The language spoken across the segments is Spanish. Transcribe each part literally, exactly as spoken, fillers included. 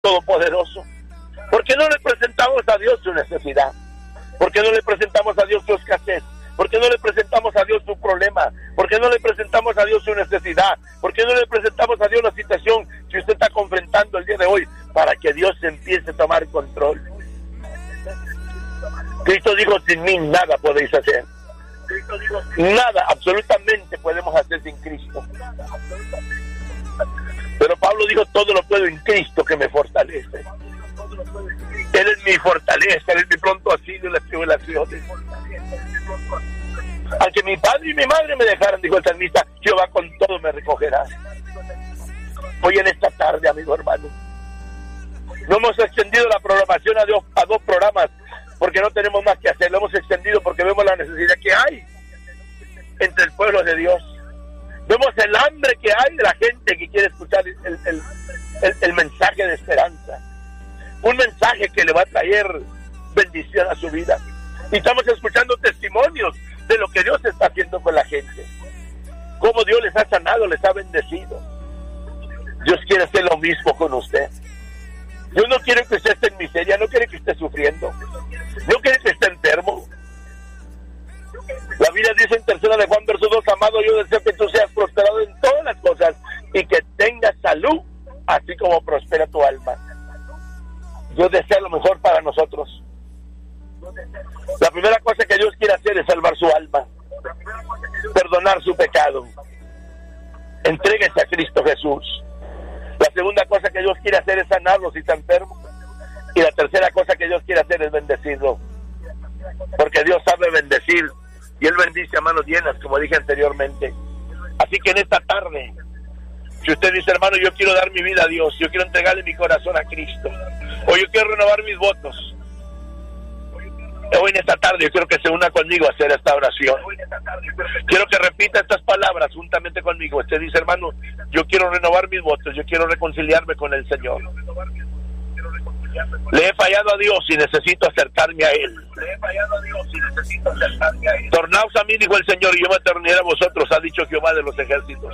Todopoderoso? ¿Por qué no le presentamos a Dios su necesidad? ¿Por qué no le presentamos a Dios su escasez? ¿Por qué no le presentamos a Dios su problema? ¿Por qué no le presentamos a Dios su necesidad? ¿Por qué no le presentamos a Dios la situación que usted está confrontando el día de hoy, para que Dios empiece a tomar control? Cristo dijo: sin mí nada podéis hacer. Nada, absolutamente podemos hacer sin Cristo. Pero Pablo dijo: todo lo puedo en Cristo que me fortalece. Él es mi fortaleza, Él es mi pronto auxilio en las tribulaciones. Aunque mi padre y mi madre me dejaran, dijo el salmista, Jehová con todo me recogerá. Hoy en esta tarde, amigo hermano, no hemos extendido la programación a dos, a dos programas porque no tenemos más que hacer. Lo hemos extendido porque vemos la necesidad que hay entre el pueblo de Dios. Vemos el hambre que hay de la gente que quiere escuchar el, el, el, el mensaje de esperanza. Un mensaje que le va a traer bendición a su vida. Y estamos escuchando testimonios de lo que Dios está haciendo con la gente. Cómo Dios les ha sanado, les ha bendecido. Dios quiere hacer lo mismo con usted. Dios no quiere que usted esté en miseria, no quiere que esté sufriendo, no quiere que esté enfermo. La Biblia dice en tercera de Juan, verso dos, amado, yo deseo que tú seas prosperado en todas las cosas y que tengas salud, así como prospera tu alma. Dios desea lo mejor para nosotros. La primera cosa que Dios quiere hacer es salvar su alma, perdonar su pecado. Entréguese a Cristo Jesús. La segunda cosa que Dios quiere hacer es sanarlo si está enfermo. Y la tercera cosa que Dios quiere hacer es bendecirlo. Porque Dios sabe bendecir y Él bendice a manos llenas, como dije anteriormente. Así que en esta tarde, si usted dice, hermano, yo quiero dar mi vida a Dios, yo quiero entregarle mi corazón a Cristo, o yo quiero renovar mis votos, hoy en esta tarde yo quiero que se una conmigo a hacer esta oración. Quiero que repita estas palabras juntamente conmigo. Usted dice, hermano, yo quiero renovar mis votos, yo quiero reconciliarme con el Señor. Le he fallado a Dios y necesito acercarme a Él. Le he fallado a Dios y necesito acercarme a Él. Tornaos a mí, dijo el Señor, y yo me tornaré a vosotros, ha dicho Jehová de los ejércitos.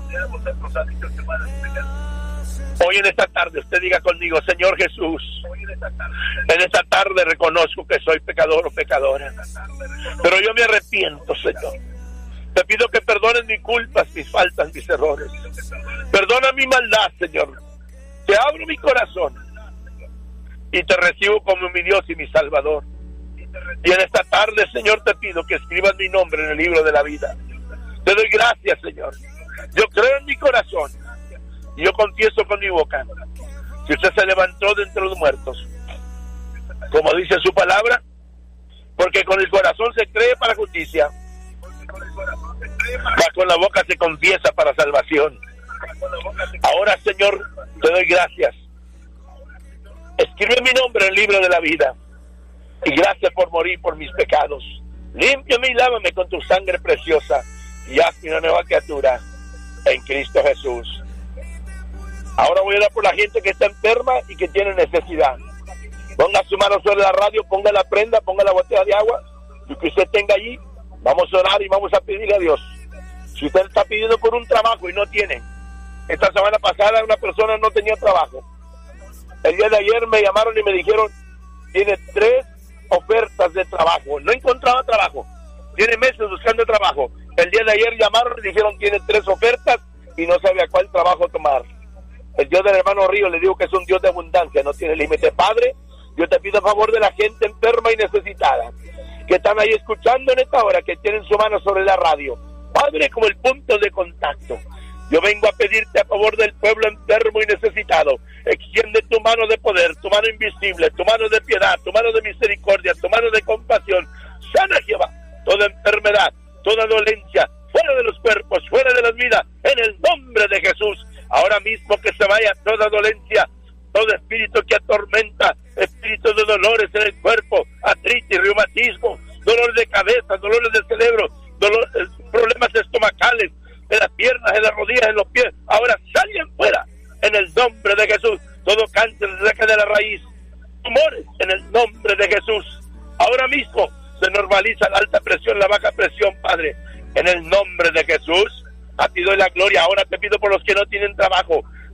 Hoy en esta tarde usted diga conmigo, Señor Jesús, en esta tarde reconozco que soy pecador o pecadora, pero yo me arrepiento, Señor. Te pido que perdones mis culpas, mis faltas, mis errores. Perdona mi maldad, Señor. Te abro mi corazón y te recibo como mi Dios y mi Salvador. Y en esta tarde, Señor, te pido que escribas mi nombre en el libro de la vida. Te doy gracias, Señor. Yo creo en mi corazón y yo confieso con mi boca que usted se levantó de entre los muertos, como dice su palabra, porque con el corazón se cree para justicia, mas con la boca se confiesa para salvación. Ahora, Señor, te doy gracias. Escribe mi nombre en el libro de la vida y gracias por morir por mis pecados. Límpiame y lávame con tu sangre preciosa y hazme una nueva criatura en Cristo Jesús. Ahora voy a orar por la gente que está enferma y que tiene necesidad. Ponga su mano sobre la radio, ponga la prenda, ponga la botella de agua, lo que usted tenga allí. Vamos a orar y vamos a pedirle a Dios. Si usted está pidiendo por un trabajo y no tiene, esta semana pasada una persona no tenía trabajo. El día de ayer me llamaron y me dijeron, tiene tres ofertas de trabajo, no encontraba trabajo, tiene meses buscando trabajo. El día de ayer llamaron y dijeron, tiene tres ofertas y no sabía cuál trabajo tomar. El Dios del hermano Río, le digo que es un Dios de abundancia, no tiene límite. Padre, yo te pido a favor de la gente enferma y necesitada, que están ahí escuchando en esta hora, que tienen su mano sobre la radio. Padre, como el punto de contacto, yo vengo a pedirte a favor del pueblo enfermo y necesitado. Extiende tu mano de poder, tu mano invisible, tu mano de piedad, tu mano de misericordia, tu mano de compasión. Sana, Jehová, toda enfermedad, toda dolencia, fuera de los cuerpos, fuera de las vidas, en el nombre de Jesús. Ahora mismo que se vaya toda dolencia, todo espíritu que atormenta, espíritu de dolores en el cuerpo, artritis, reumatismo, dolores de cabeza, dolores del cerebro, dolor, problemas estomacales, en las piernas, en las rodillas, en los pies. Ahora salgan fuera en el nombre de Jesús. Todo cáncer se saca de la raíz. Tumores en el nombre de Jesús. Ahora mismo se normaliza la alta presión, la baja presión, Padre, en el nombre de Jesús. A ti doy la gloria. Ahora te pido por los que no tienen trabajo.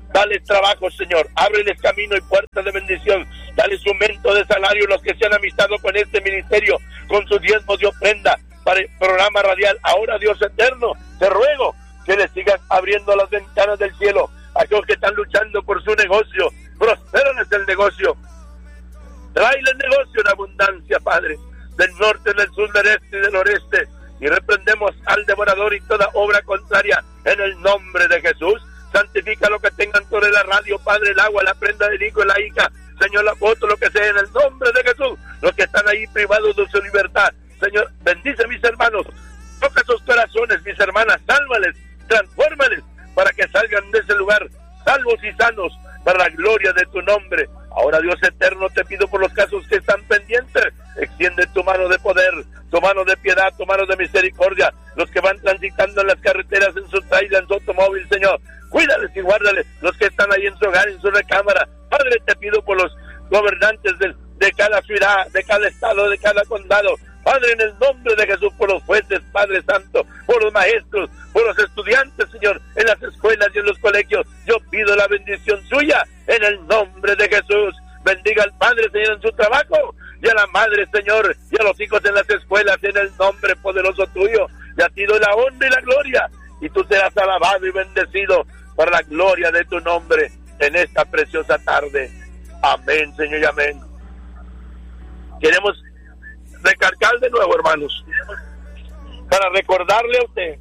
Dale trabajo, Señor. Ábreles camino y puertas de bendición. Dale su aumento de salario los que se han amistado con este ministerio, con sus diezmos y ofrenda para el programa radial. Ahora, Dios eterno, te ruego que le sigas abriendo las ventanas del cielo a aquellos que están luchando por su negocio. Prospérales el negocio. Tráele el negocio en abundancia, Padre, del norte, del sur, del este y del noreste. Y reprendemos al devorador y toda obra contraria en el nombre de Jesús. Santifica lo que tengan sobre la radio, Padre, el agua, la prenda del hijo y la hija, Señor, la foto, lo que sea, en el nombre de Jesús. Los que están ahí privados de su libertad, Señor, bendice a mis hermanos, toca sus corazones, mis hermanas, sálvales, transfórmales, para que salgan de ese lugar salvos y sanos, para la gloria de tu nombre. Ahora, Dios eterno, te pido por los casos que están pendientes, extiende tu mano de poder, tu mano de piedad, tu mano de misericordia, los que van transitando en las carreteras, en su trailer, en su automóvil, Señor, cuídales y guárdales, los que están ahí en su hogar, en su recámara. Padre, te pido por los gobernantes de, de cada ciudad, de cada estado, de cada condado, Padre, en el nombre de Jesús, por los jueces, Padre Santo, por los maestros, por los estudiantes, Señor, en las escuelas y en los colegios, yo pido la bendición suya, en el nombre de Jesús. Bendiga al Padre, Señor, en su trabajo, y a la Madre, Señor, y a los hijos en las escuelas, en el nombre poderoso tuyo. Y a ti doy la honra y la gloria, y tú serás alabado y bendecido para la gloria de tu nombre en esta preciosa tarde. Amén, Señor, y amén. Queremos recargar de nuevo, hermanos, para recordarle a usted,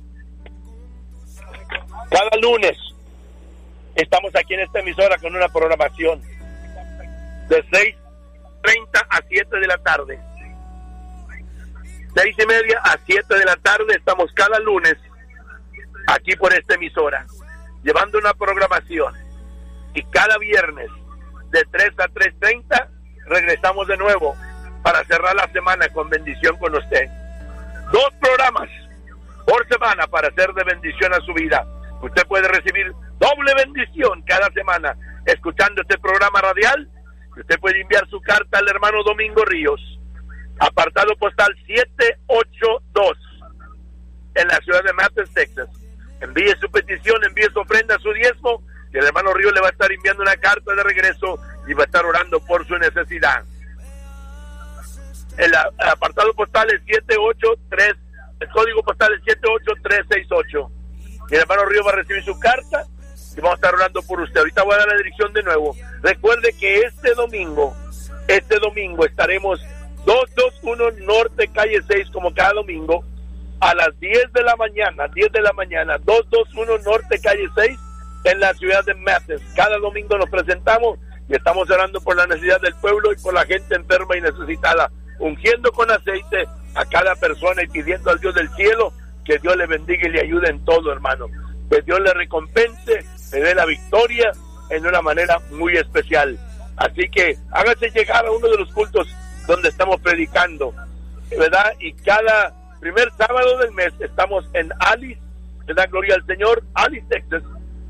cada lunes estamos aquí en esta emisora con una programación de seis treinta a siete de la tarde. Seis y media a siete de la tarde estamos cada lunes aquí por esta emisora, llevando una programación. Y cada viernes de tres a tres treinta regresamos de nuevo para cerrar la semana con bendición con usted. Dos programas por semana para hacer de bendición a su vida. Usted puede recibir doble bendición cada semana escuchando este programa radial. Usted puede enviar su carta al hermano Domingo Ríos, apartado postal siete ocho dos, en la ciudad de Mathis, Texas. Envíe su petición, envíe su ofrenda, su diezmo, que el hermano Ríos le va a estar enviando una carta de regreso y va a estar orando por su necesidad. El apartado postal es siete ocho tres, el código postal es siete ocho tres seis ocho. Y el hermano Ríos va a recibir su carta y vamos a estar orando por usted. Ahorita voy a dar la dirección de nuevo. Recuerde que este domingo, este domingo estaremos doscientos veintiuno Norte, calle seis, como cada domingo, a las diez de la mañana, diez de la mañana, doscientos veintiuno Norte, calle seis, en la ciudad de Mathis. Cada domingo nos presentamos y estamos orando por la necesidad del pueblo y por la gente enferma y necesitada, ungiendo con aceite a cada persona y pidiendo al Dios del cielo que Dios le bendiga y le ayude en todo, hermano. Que Dios le recompense, le dé la victoria en una manera muy especial. Así que hágase llegar a uno de los cultos donde estamos predicando, ¿verdad? Y cada primer sábado del mes estamos en Alice, ¿verdad? Gloria al Señor, Alice, Texas,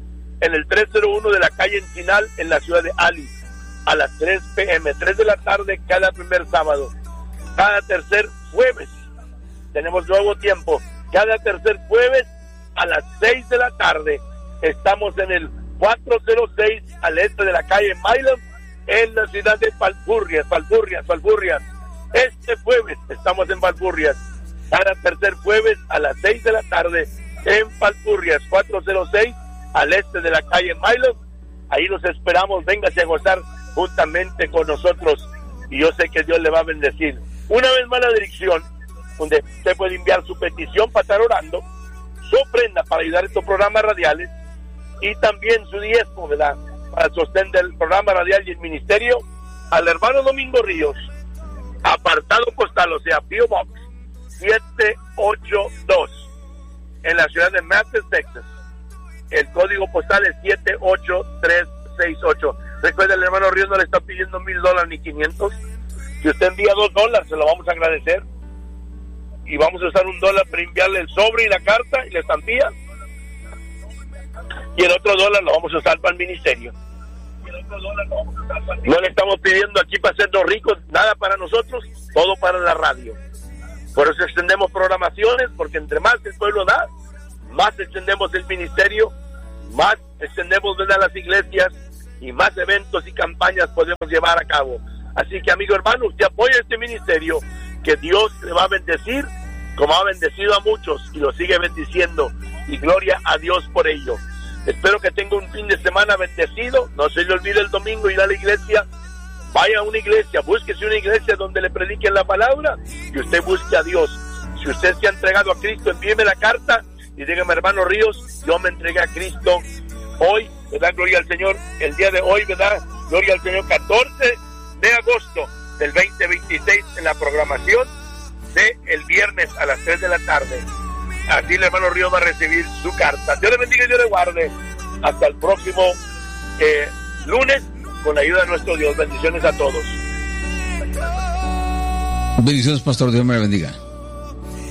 en el trescientos uno de la calle Encinal, en la ciudad de Alice, a las tres p m, tres de la tarde cada primer sábado. Cada tercer jueves tenemos nuevo tiempo. Cada tercer jueves a las seis de la tarde estamos en el cuatrocientos seis al este de la calle Milam, en la ciudad de Valpurrias, Valpurrias, Valpurrias. Este jueves estamos en Valpurrias. Cada tercer jueves a las seis de la tarde en Valpurrias, cuatrocientos seis al este de la calle Milam. Ahí los esperamos. Véngase a gozar juntamente con nosotros y yo sé que Dios le va a bendecir. Una vez más la dirección donde usted puede enviar su petición para estar orando, su ofrenda para ayudar a estos programas radiales y también su diezmo, ¿verdad?, para el sostén del programa radial y el ministerio, al hermano Domingo Ríos, apartado postal, o sea, P O Box siete ocho dos, en la ciudad de Mathis, Texas. El código postal es siete ocho tres seis ocho. Recuerda, el hermano Ríos no le está pidiendo mil dólares ni quinientos. Si usted envía dos dólares, se lo vamos a agradecer. Y vamos a usar un dólar para enviarle el sobre y la carta y la estampilla. Y el otro dólar lo vamos a usar para el ministerio. No le estamos pidiendo aquí para hacernos ricos, nada para nosotros, todo para la radio. Por eso extendemos programaciones, porque entre más el pueblo da, más extendemos el ministerio, más extendemos desde las iglesias y más eventos y campañas podemos llevar a cabo. Así que, amigo hermano, usted apoya este ministerio, que Dios le va a bendecir como ha bendecido a muchos y lo sigue bendiciendo, y gloria a Dios por ello. Espero que tenga un fin de semana bendecido. No se le olvide el domingo ir a la iglesia. Vaya a una iglesia, búsquese una iglesia donde le prediquen la palabra y usted busque a Dios. Si usted se ha entregado a Cristo, envíeme la carta y dígame, hermano Ríos, yo me entregué a Cristo hoy, ¿verdad? Gloria al Señor. El día de hoy, ¿verdad? Gloria al Señor, catorce de agosto del veinte veintiséis, en la programación de el viernes a las tres de la tarde. Así el hermano Ríos va a recibir su carta. Dios le bendiga y Dios le guarde. Hasta el próximo eh, lunes, con la ayuda de nuestro Dios. Bendiciones a todos. Bendiciones, pastor. Dios me bendiga.